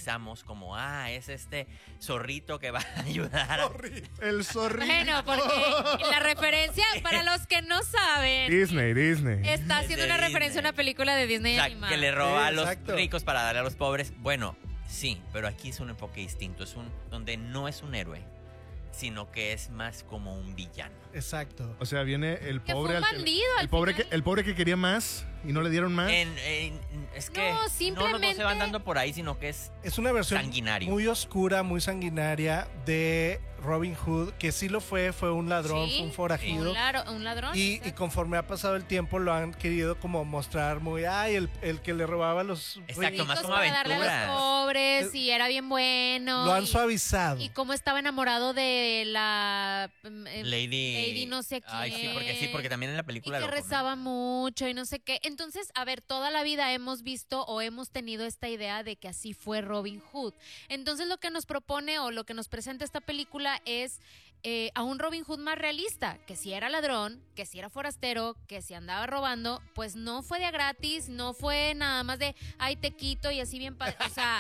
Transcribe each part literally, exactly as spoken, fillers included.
visualizamos como, ah, es este zorrito que va a ayudar. A... El zorrito. Bueno, porque la referencia, para los que no saben, Disney, Disney. está haciendo Es de una Disney. referencia a una película de Disney O sea, animada. que le roba Sí, a los exacto. ricos para darle a los pobres. Bueno, sí, pero aquí es un enfoque distinto. Es un donde no es un héroe, sino que es más como un villano. Exacto. O sea, viene el Que pobre fue un al que- bandido al el pobre que final. el pobre que quería más y no le dieron más. En- en- es que No, no, no, simplemente- se van dando por ahí, sino que es Es una versión sanguinario. muy oscura, muy sanguinaria de Robin Hood, que sí lo fue, fue un ladrón, Sí, fue un forajido. Un, laro- un ladrón. Y, y exacto. conforme ha pasado el tiempo lo han querido como mostrar muy, ay, el, el que le robaba a los Exacto, ricos. más Ricos como para darle a aventuras. los pobres y era bien bueno. Lo han y, suavizado. y cómo estaba enamorado de la mm, eh, Lady... Lady no sé Ay, sí, quién. porque sí, porque también en la y película que lo rezaba mucho y no sé qué. Entonces, a ver, toda la vida hemos visto o hemos tenido esta idea de que así fue Robin Hood. Entonces, lo que nos propone o lo que nos presenta esta película es eh, a un Robin Hood más realista, que si era ladrón, que si era forastero, que si andaba robando, pues no fue de a gratis, no fue nada más de, ay, te quito y así bien, pa-". O sea...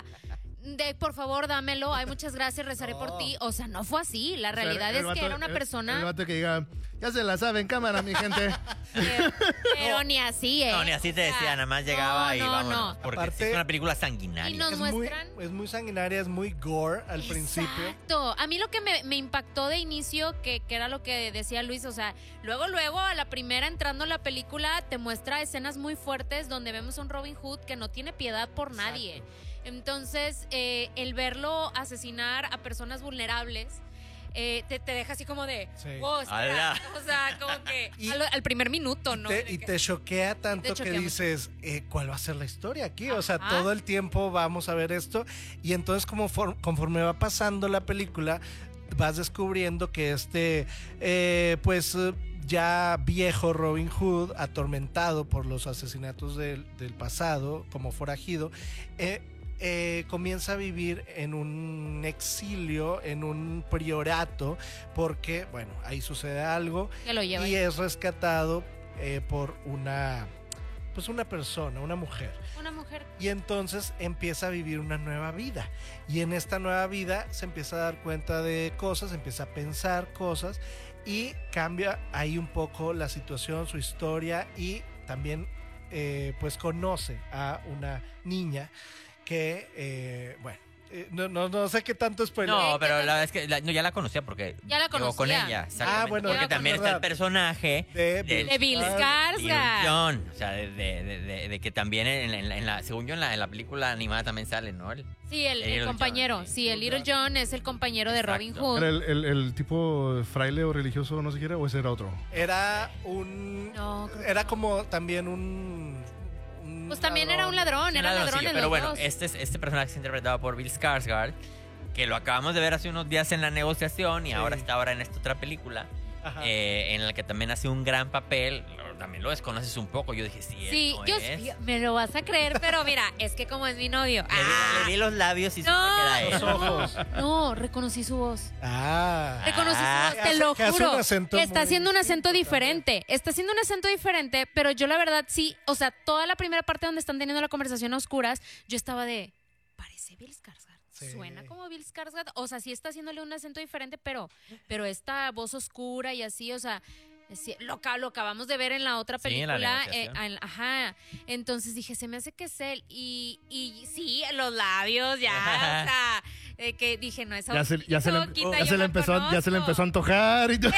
De por favor, dámelo. Ay, muchas gracias, rezaré No. por ti. O sea, no fue así. La O sea, realidad el es vato- que era una el- persona. El vato que diga, ya se la saben, cámara, mi gente. Pero, pero ni así, ¿eh? No, ni así te O sea, decía, nada más llegaba no, y no, vámonos. no. Porque Aparte- sí es una película sanguinaria. Y nos es, muy, muestran- es muy sanguinaria, es muy gore al principio. Exacto. A mí lo que me, me impactó de inicio, que, que era lo que decía Luis, o sea, luego, luego, a la primera entrando a la película, te muestra escenas muy fuertes donde vemos a un Robin Hood que no tiene piedad por nadie. Entonces, eh, el verlo asesinar a personas vulnerables eh, te, te deja así como de, Sí. "Wow, espera". Ala. O sea, como que Y- al, al primer minuto, ¿no? Te- De y que- te choquea tanto Te que choquea mucho. dices, eh, ¿cuál va a ser la historia aquí? O sea, Ajá. todo el tiempo vamos a ver esto. Y entonces, como for- conforme va pasando la película, vas descubriendo que este, eh, pues eh, ya viejo Robin Hood, atormentado por los asesinatos del, del pasado, como forajido, eh, eh, comienza a vivir en un exilio, en un priorato, porque, bueno, ahí sucede algo que lo lleva. y es rescatado eh, por una, pues una persona, una mujer. Una mujer. Y entonces empieza a vivir una nueva vida. Y en esta nueva vida se empieza a dar cuenta de cosas, empieza a pensar cosas y cambia ahí un poco la situación, su historia y también eh, pues conoce a una niña que, eh, bueno, eh, no, no, no sé qué tanto spoiler. No, pero la verdad es que la- no, ya la conocía porque Ya la llegó con conocía. ella. exactamente. Ah, bueno, porque ya, también es está el verdad. personaje De del- De Bill Ah, Little Skarsgård. John. O sea, de, de- de- de- de que también en, en la, en la- según yo, en la, en la película animada también sale, ¿no? El- Sí, el, El el Little compañero. John, sí. Sí, el Little John es el compañero de Exacto. Robin Hood. ¿Era el, el- el tipo fraile o religioso, no sé qué era, o ese era otro? Era un... No, creo que era no. como también un... un Pues también era un ladrón, un era ladrón ladroncillo, en pero los bueno, dos. este, es- este personaje es interpretado por Bill Skarsgård, que lo acabamos de ver hace unos días en la negociación y Sí. ahora está ahora en esta otra película. Ajá. eh, en la que también hace un gran papel. Lo- También lo desconoces un poco. Yo dije, sí, él Sí, no yo, es. yo- me lo vas a creer, pero mira, es que como es mi novio. Le, vi- ¡Ah! le vi los labios y supe No. que era él. Los ojos. No, reconocí su voz. Ah. Reconocí Ah. su voz, Que te lo hace- que hace juro. un acento Que está muy haciendo un acento distinto diferente. Está haciendo un acento diferente, pero yo la verdad sí, o sea, toda la primera parte donde están teniendo la conversación a oscuras, yo estaba de, parece Bill Skarsgård. Sí. Suena como Bill Skarsgård. O sea, sí está haciéndole un acento diferente, pero, pero esta voz oscura y así, o sea, sí, lo, ca- lo acabamos de ver en la otra Sí, en la película. negociación. en- ajá. Entonces dije, se me hace que es él. Y, y sí, los labios, ya, o sea, eh, que dije, no, esa Ya se, ya se le, boquita ya yo se le la empezó, ya se le conozco. empezó a antojar y todo.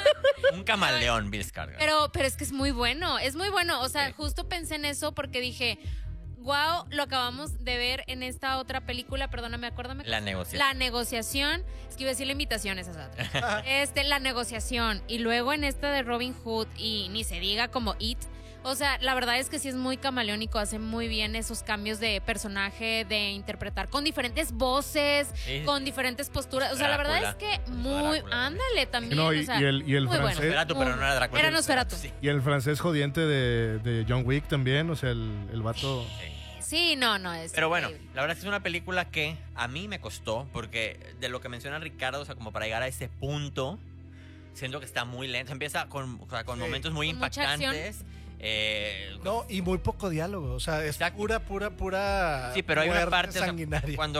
Un camaleón, Bill Skarsgård. Pero, pero es que es muy bueno, es muy bueno. O sea, Sí. justo pensé en eso porque dije, wow, lo acabamos de ver en esta otra película, perdóname, acuérdame. La negociación. La negociación, es que iba a decir la invitación, esa es otra. Este, la negociación. Y luego en esta de Robin Hood, y ni se diga como It. O sea, la verdad es que sí es muy camaleónico, hace muy bien esos cambios de personaje, de interpretar con diferentes voces, Sí. con diferentes posturas. O sea, la verdad es Drácula. que muy, Drácula. ándale también. No, y- o sea, y el- y el muy bueno. francés- Nosferatu, pero no era Drácula. Era Nosferatu. Sí. Y el francés jodiente de, de John Wick también, o sea, el, el vato. Sí, no, no es. Pero bueno, increíble. la verdad es que es una película que a mí me costó, porque de lo que menciona Ricardo, o sea, como para llegar a ese punto, siento que está muy lento. Empieza con, o sea, con Sí. momentos muy Con mucha impactantes. Eh, No, y muy poco diálogo. O sea, es Exacto. pura, pura, pura. sí, pero hay una muerte parte o sea, sanguinaria. cuando